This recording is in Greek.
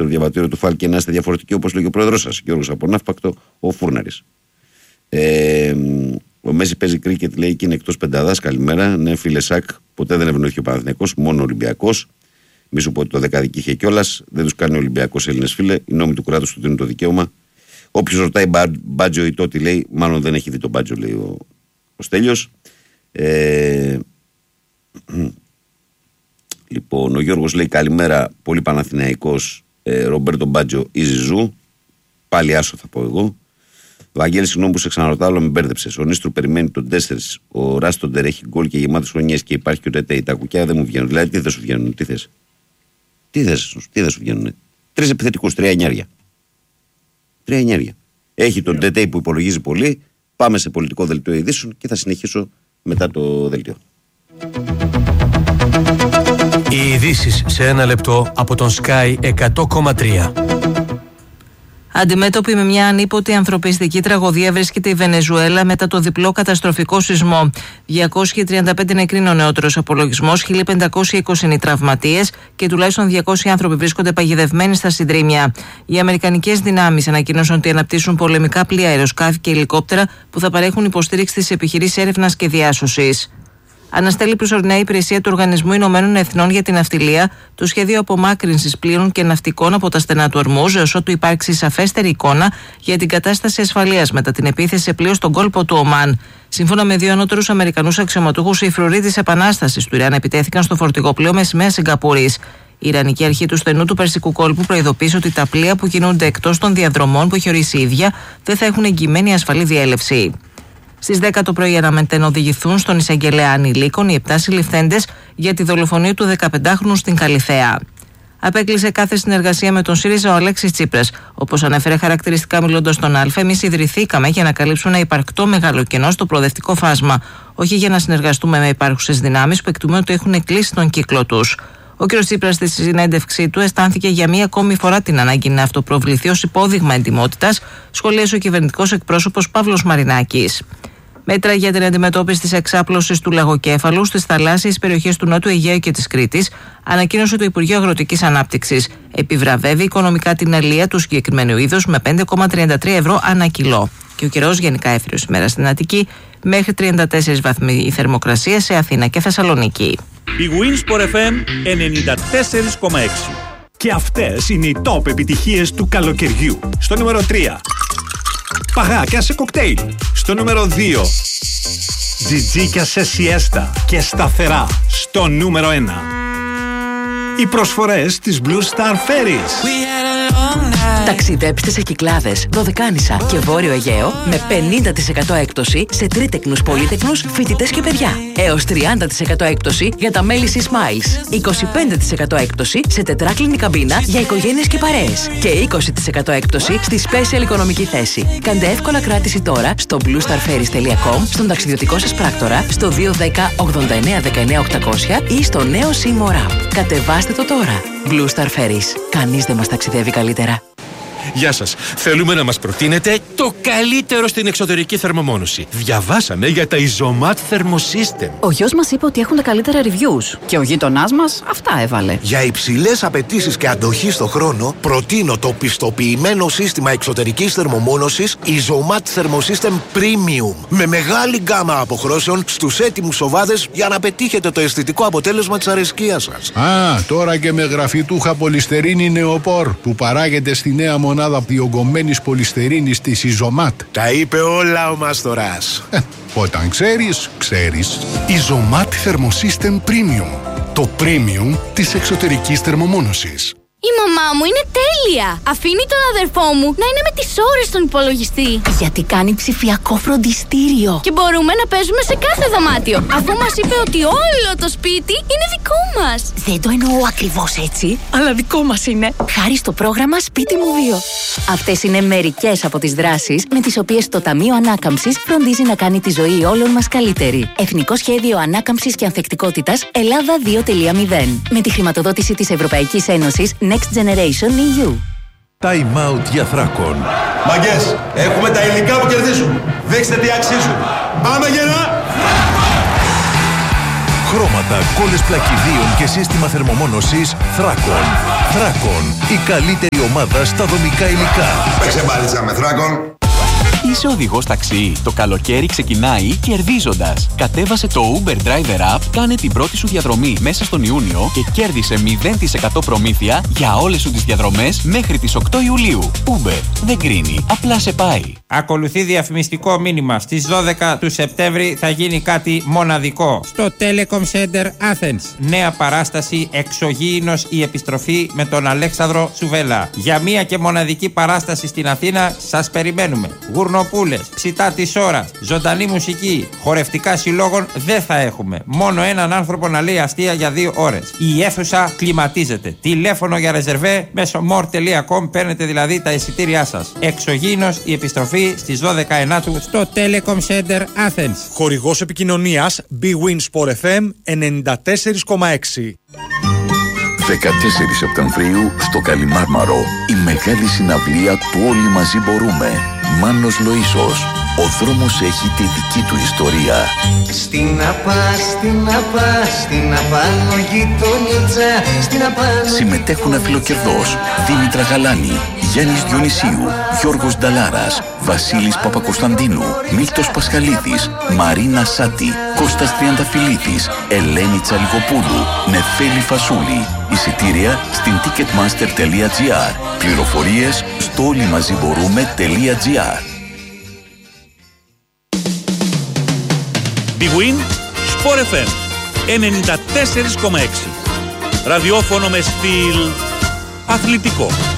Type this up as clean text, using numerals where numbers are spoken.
δεύτερο διαβατήριο του ΦΑΛ και να είστε διαφορετικοί, όπως λέγει ο πρόεδρος σας, Γιώργος από Ναύπακτο, ο Φούρναρης. Ο Μέση παίζει κρίκετ, λέει, και είναι εκτός πεντάδας. Καλημέρα. Ναι, φίλε Σακ, ποτέ δεν ευνοήθηκε ο Παναθηναϊκός, μόνο ο Ολυμπιακός. Μη σου πω ότι το δεκαδική είχε κιόλας. Δεν τους κάνει ο Ολυμπιακός, Έλληνες φίλε. Οι νόμοι του κράτους του δίνουν το δικαίωμα. Όποιος ρωτάει μπάτζο ή τότε, λέει, μάλλον δεν έχει δει τον μπάτζο, λέει ο Στέλιος. Λοιπόν, ο Γιώργος λέει καλημέρα, πολύ Παναθηναϊκός, Ρομπέρτο Μπάτζο ή Ζιζού. Πάλι άσο θα πω εγώ. Βαγγέλη, συγγνώμη που σε ξαναρωτάω, αλλά με μπέρδεψες. Ο Νίστρου περιμένει τον 4. Ο Ράστοντερ έχει γκολ και γεμάτες χρονιές και υπάρχει και ο Τετέι. Τα κουκιά δεν μου βγαίνουν. Δηλαδή, τι δεν σου βγαίνουν, τι θες. Τι δεν σου βγαίνουν. 3 επιθετικούς, 3 εννιάρια. 3 εννιάρια. Έχει τον Τετέι που υπολογίζει πολύ. Πάμε σε πολιτικό δελτίο ειδήσεων και θα συνεχίσω μετά το δελτίο. Οι ειδήσεις σε ένα λεπτό από τον Sky 100,3. Αντιμέτωπη με μια ανίποτη ανθρωπιστική τραγωδία βρίσκεται η Βενεζουέλα μετά το διπλό καταστροφικό σεισμό. 235 νεκροί είναι ο νεότερος απολογισμός, 1.520 είναι οι τραυματίες και τουλάχιστον 200 άνθρωποι βρίσκονται παγιδευμένοι στα συντρίμμια. Οι αμερικανικές δυνάμεις ανακοίνωσαν ότι αναπτύσσουν πολεμικά πλοία, αεροσκάφη και ελικόπτερα που θα παρέχουν υποστήριξη στις επιχειρήσεις έρευνας και διάσωσης. Αναστέλει προσωρινά η υπηρεσία του Οργανισμού Ηνωμένων Εθνών για την Ναυτιλία το σχέδιο απομάκρυνσης πλοίων και ναυτικών από τα στενά του Ορμούζ, έως ότου υπάρξει σαφέστερη εικόνα για την κατάσταση ασφαλείας μετά την επίθεση σε πλοίο στον κόλπο του Ομάν. Σύμφωνα με 2 ανώτερους Αμερικανούς αξιωματούχους, οι φρουροί της Επανάστασης του Ιράν επιτέθηκαν στο φορτηγό πλοίο με σημαία Σιγκαπούρης. Η Ιρανική Αρχή του Στενού του Περσικού Κόλπου προειδοποίησε ότι τα πλοία που κινούνται εκτός των διαδρομών που έχει ορίσει η ίδια δεν θα έχουν εγγυημένη ασφαλή διέλευση. Στις 10 το πρωί αναμένεται να οδηγηθούν στον εισαγγελέα ανηλίκων οι 7 συλληφθέντες για τη δολοφονία του 15χρονου στην Καλιθέα. Απέκλεισε κάθε συνεργασία με τον ΣΥΡΙΖΑ ο Αλέξης Τσίπρας. Όπως ανέφερε χαρακτηριστικά μιλώντας στον Α, εμείς ιδρυθήκαμε για να καλύψουμε ένα υπαρκτό μεγάλο κενό στο προοδευτικό φάσμα, όχι για να συνεργαστούμε με υπάρχουσες δυνάμεις που εκτιμούν ότι έχουν κλείσει τον κύκλο τους. Ο κ. Τσίπρας στη συνέντευξή του αισθάνθηκε για μία ακόμη φορά την ανάγκη να αυτοπροβληθεί ως υπόδειγμα εντιμότητας, σχολίασε ο κυβερνητικός εκπρόσωπος Παύλος Μαρινάκης. Μέτρα για την αντιμετώπιση της εξάπλωσης του λαγοκέφαλου στις θαλάσσιες περιοχές του Νότου Αιγαίου και της Κρήτης, ανακοίνωσε το Υπουργείο Αγροτικής Ανάπτυξης. Επιβραβεύει οικονομικά την αλεία του συγκεκριμένου είδους με 5,33 ευρώ ανά κιλό. Και ο καιρός γενικά έφερε σήμερα στην Αττική, μέχρι 34 βαθμοί η θερμοκρασία σε Αθήνα και Θεσσαλονίκη. Η Winsport FM 94,6. Και αυτές είναι οι top επιτυχίες του καλοκαιριού. Στο νούμερο 3. Παγάκια σε κοκτέιλ. Στο νούμερο 2. Τζιτζίκια σε σιέστα και σταθερά. Στο νούμερο 1. Οι προσφορές της Blue Star Ferries. Ταξιδέψτε σε Κυκλάδες, Δωδεκάνησα και Βόρειο Αιγαίο με 50% έκπτωση σε τρίτεκνους, πολύτεκνους, φοιτητές και παιδιά. Έως 30% έκπτωση για τα μέλη Smiles. 25% έκπτωση σε τετράκλινη καμπίνα για οικογένειες και παρέες. Και 20% έκπτωση στη special οικονομική θέση. Κάντε εύκολα κράτηση τώρα στο bluestarferries.com, στον ταξιδιωτικό σας πράκτορα, στο 210 89 19 800 ή στο νέο Seymour App. Κατεβάστε το τώρα. Blue Star Ferries. Κανείς δεν μας ταξιδεύει καλύτερα. Γεια σας. Θέλουμε να μας προτείνετε το καλύτερο στην εξωτερική θερμομόνωση. Διαβάσαμε για τα Isomat Thermosystem. Ο γιος μας είπε ότι έχουν τα καλύτερα reviews. Και ο γείτονάς μας αυτά έβαλε. Για υψηλές απαιτήσεις και αντοχή στο χρόνο, προτείνω το πιστοποιημένο σύστημα εξωτερικής θερμομόνωσης Isomat Thermosystem Premium. Με μεγάλη γκάμα αποχρώσεων στους έτοιμους σοβάδες για να πετύχετε το αισθητικό αποτέλεσμα της αρεσκίας σας. Τώρα και με γραφιτούχα πολυστερίνη νεοπόρ που παράγεται στη νέα μονάδα διογκωμένης πολυστερίνης της Isomat. Τα είπε όλα ο Μαστοράς. Όταν ξέρεις, ξέρεις. Isomat Thermosystem Premium. Το premium της εξωτερικής θερμομόνωσης. Η μαμά μου είναι τέλεια! Αφήνει τον αδερφό μου να είναι με τις ώρες στον υπολογιστή. Γιατί κάνει ψηφιακό φροντιστήριο. Και μπορούμε να παίζουμε σε κάθε δωμάτιο. Αφού μας είπε ότι όλο το σπίτι είναι δικό μας. Δεν το εννοώ ακριβώς έτσι, αλλά δικό μας είναι. Χάρη στο πρόγραμμα Σπίτι μου 2. Αυτές είναι μερικές από τις δράσεις με τις οποίες το Ταμείο Ανάκαμψης φροντίζει να κάνει τη ζωή όλων μας καλύτερη. Εθνικό Σχέδιο Ανάκαμψης και Ανθεκτικότητας Ελλάδα 2.0. Με τη χρηματοδότηση της Ευρωπαϊκής Ένωσης Next Generation EU. Time out για Θράκον. Μαγκές, έχουμε τα υλικά που κερδίζουν. Δείξτε τι αξίζουν. Πάμε γερά! Χρώματα, κόλλες πλακιδίων και σύστημα θερμομόνωσης Θράκον. Θράκον, η καλύτερη ομάδα στα δομικά υλικά. Παίξε μπάλιτσα με Θράκον. Είσαι οδηγός ταξί. Το καλοκαίρι ξεκινάει κερδίζοντας. Κατέβασε το Uber Driver App, κάνε την πρώτη σου διαδρομή μέσα στον Ιούνιο και κέρδισε 0% προμήθεια για όλες σου τις διαδρομές μέχρι τις 8 Ιουλίου. Uber δεν κρίνει, απλά σε πάει. Ακολουθεί διαφημιστικό μήνυμα. Στις 12 του Σεπτέμβρη θα γίνει κάτι μοναδικό. Στο Telecom Center Athens. Νέα παράσταση Εξωγήινος η επιστροφή με τον Αλέξανδρο Σουβέλα. Για μία και μοναδική παράσταση στην Αθήνα σας περιμένουμε. Γουρνοπούλες, ψητά της ώρας, ζωντανή μουσική, χορευτικά συλλόγων δεν θα έχουμε. Μόνο έναν άνθρωπο να λέει αστεία για 2 ώρες. Η αίθουσα κλιματίζεται. Τηλέφωνο για ρεζερβέ μέσω more.com, παίρνετε δηλαδή τα εισιτήριά σας. Εξωγήινος η επιστροφή στις 12 Ενάτου στο Telecom Center Athens. Χορηγός επικοινωνίας BWIN Sport FM 94,6. 14 Σεπτεμβρίου στο Καλιμάρμαρο, η μεγάλη συναυλία του Όλοι Μαζί Μπορούμε. Μάνος Λοΐσος. Ο δρόμος έχει τη δική του ιστορία. Στην απάνω γειτονίτσα, στην απάνω. Συμμετέχουν Αφιλοκερδός, Δήμητρα Γαλάνη, Γιάννης Διονυσίου, Γιώργος Νταλάρας, Βασίλης Παπακοσταντίνου, Μίλτος Πασχαλίδης, Μαρίνα Σάτι, Κώστας Τριανταφυλλίδης, Ελένη Τσαλιγοπούλου, Νεφέλη Φασούλη. Εισιτήρια στην ticketmaster.gr. Πληροφορίες στο όλοιμαζιμπορούμε.gr. BWIN Sport FM 94,6. Ραδιόφωνο με στυλ αθλητικό.